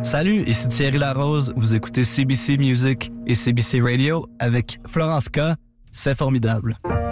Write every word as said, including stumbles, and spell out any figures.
Salut, ici Thierry Larose. Vous écoutez C B C Music et C B C Radio avec Florence K. C'est formidable.